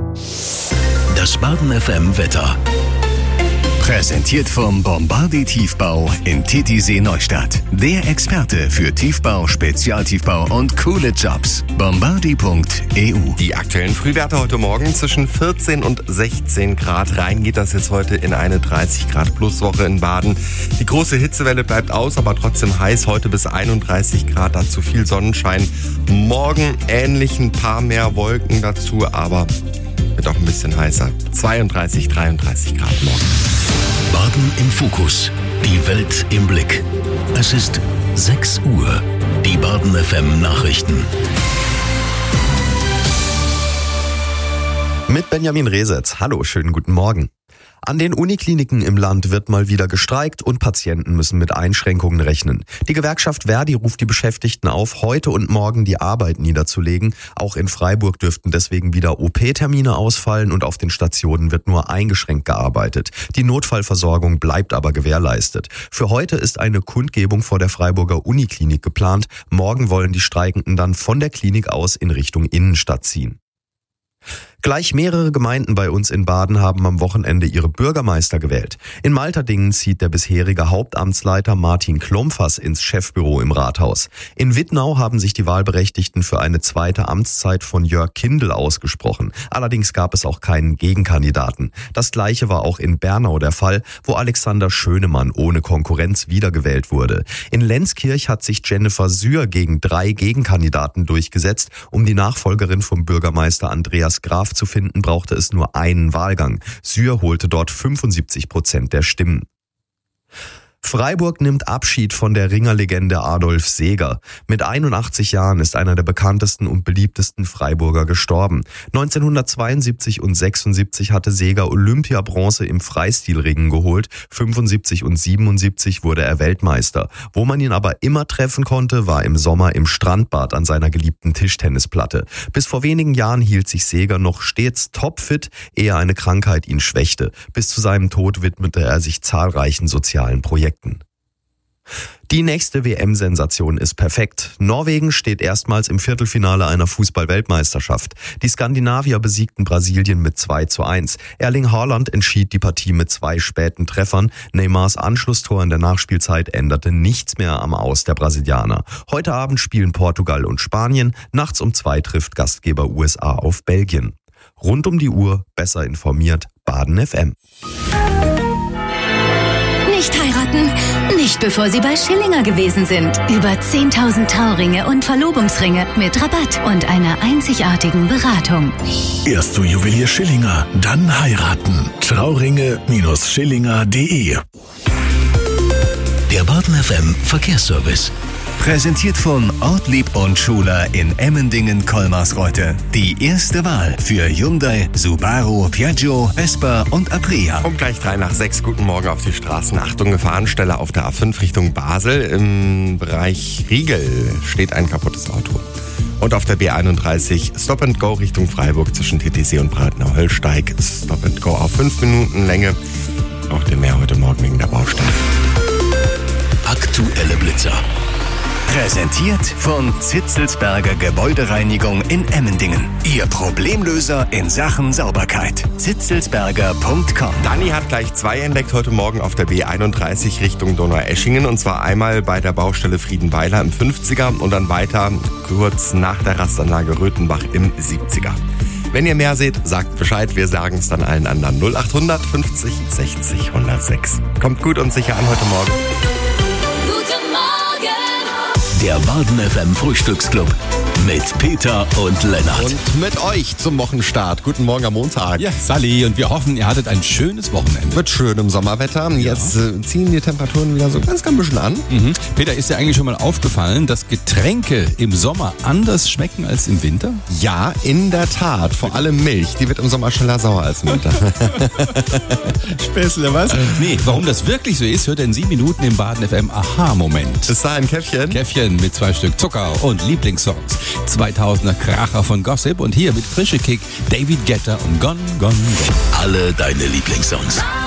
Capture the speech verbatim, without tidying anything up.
Das Baden F M Wetter. Präsentiert vom Bombardier Tiefbau in Titisee Neustadt. Der Experte für Tiefbau, Spezialtiefbau und coole Jobs. bombardier punkt e u. Die aktuellen Frühwerte heute Morgen zwischen vierzehn und sechzehn Grad. Rein geht das jetzt heute in eine dreißig Grad plus Woche in Baden. Die große Hitzewelle bleibt aus, aber trotzdem heiß. Heute bis einunddreißig Grad, dazu viel Sonnenschein. Morgen ähnlich, ein paar mehr Wolken dazu, aber wird auch ein bisschen heißer. zweiunddreißig, dreiunddreißig Grad morgen. Baden im Fokus. Die Welt im Blick. Es ist sechs Uhr. Die Baden F M Nachrichten. Mit Benjamin Resetz. Hallo, schönen guten Morgen. An den Unikliniken im Land wird mal wieder gestreikt und Patienten müssen mit Einschränkungen rechnen. Die Gewerkschaft Verdi ruft die Beschäftigten auf, heute und morgen die Arbeit niederzulegen. Auch in Freiburg dürften deswegen wieder O P-Termine ausfallen und auf den Stationen wird nur eingeschränkt gearbeitet. Die Notfallversorgung bleibt aber gewährleistet. Für heute ist eine Kundgebung vor der Freiburger Uniklinik geplant. Morgen wollen die Streikenden dann von der Klinik aus in Richtung Innenstadt ziehen. Gleich mehrere Gemeinden bei uns in Baden haben am Wochenende ihre Bürgermeister gewählt. In Malterdingen zieht der bisherige Hauptamtsleiter Martin Klompfers ins Chefbüro im Rathaus. In Wittnau haben sich die Wahlberechtigten für eine zweite Amtszeit von Jörg Kindl ausgesprochen. Allerdings gab es auch keinen Gegenkandidaten. Das Gleiche war auch in Bernau der Fall, wo Alexander Schönemann ohne Konkurrenz wiedergewählt wurde. In Lenzkirch hat sich Jennifer Sühr gegen drei Gegenkandidaten durchgesetzt. Um die Nachfolgerin vom Bürgermeister Andreas Graf zu finden, brauchte es nur einen Wahlgang. Sühr holte dort fünfundsiebzig Prozent der Stimmen. Freiburg nimmt Abschied von der Ringerlegende Adolf Seeger. Mit einundachtzig Jahren ist einer der bekanntesten und beliebtesten Freiburger gestorben. neunzehnhundertzweiundsiebzig und sechsundsiebzig hatte Seeger Olympiabronze im Freistilringen geholt. fünfundsiebzig und siebenundsiebzig wurde er Weltmeister. Wo man ihn aber immer treffen konnte, war im Sommer im Strandbad an seiner geliebten Tischtennisplatte. Bis vor wenigen Jahren hielt sich Seeger noch stets topfit, ehe eine Krankheit ihn schwächte. Bis zu seinem Tod widmete er sich zahlreichen sozialen Projekten. Die nächste W M-Sensation ist perfekt. Norwegen steht erstmals im Viertelfinale einer Fußball-Weltmeisterschaft. Die Skandinavier besiegten Brasilien mit zwei zu eins. Erling Haaland entschied die Partie mit zwei späten Treffern. Neymars Anschlusstor in der Nachspielzeit änderte nichts mehr am Aus der Brasilianer. Heute Abend spielen Portugal und Spanien. Nachts um zwei trifft Gastgeber U S A auf Belgien. Rund um die Uhr, besser informiert, Baden F M. Nicht heiraten? Nicht bevor Sie bei Schillinger gewesen sind. Über zehntausend Trauringe und Verlobungsringe mit Rabatt und einer einzigartigen Beratung. Erst zu Juwelier Schillinger, dann heiraten. Trauringe Schillinger punkt de. Der Baden F M Verkehrsservice. Präsentiert von Ortlieb und Schuler in Emmendingen-Kolmarsreuth. Die erste Wahl für Hyundai, Subaru, Piaggio, Vespa und Aprea. Um gleich drei nach sechs, guten Morgen auf die Straßen. Achtung, Gefahrenstelle auf der A fünf Richtung Basel. Im Bereich Riegel steht ein kaputtes Auto. Und auf der B einunddreißig Stop and Go Richtung Freiburg zwischen Titisee und Breitenau-Höllsteig. Stop and Go auf fünf Minuten Länge. Braucht ihr mehr heute Morgen wegen der Baustelle. Aktuelle Blitzer. Präsentiert von Zitzelsberger Gebäudereinigung in Emmendingen. Ihr Problemlöser in Sachen Sauberkeit. zitzelsberger punkt com. Dani hat gleich zwei entdeckt heute Morgen auf der B einunddreißig Richtung Donaueschingen. Und zwar einmal bei der Baustelle Friedenweiler im fünfziger und dann weiter kurz nach der Rastanlage Röthenbach im siebziger. Wenn ihr mehr seht, sagt Bescheid. Wir sagen es dann allen anderen. null achthundert fünfzig sechzig hundertsechs. Kommt gut und sicher an heute Morgen. Der Baden F M Frühstücksclub mit Peter und Lennart. Und mit euch zum Wochenstart. Guten Morgen am Montag. Ja, Sally, und wir hoffen, ihr hattet ein schönes Wochenende. Mit schönem Sommerwetter. Jetzt äh, ziehen die Temperaturen wieder so ganz, ganz bisschen an. Mhm. Peter, ist dir eigentlich schon mal aufgefallen, dass Getränke im Sommer anders schmecken als im Winter? Ja, in der Tat. Vor allem Milch. Die wird im Sommer schneller sauer als im Winter. Späßle, was? Nee, warum das wirklich so ist, hört ihr in sieben Minuten im Baden F M Aha-Moment. Ist da ein Käffchen? Käffchen mit zwei Stück Zucker und Lieblingssongs. zweitausender Kracher von Gossip und hier mit frische Kick David Guetta und Gone, Gone, Gone. Alle deine Lieblingssongs.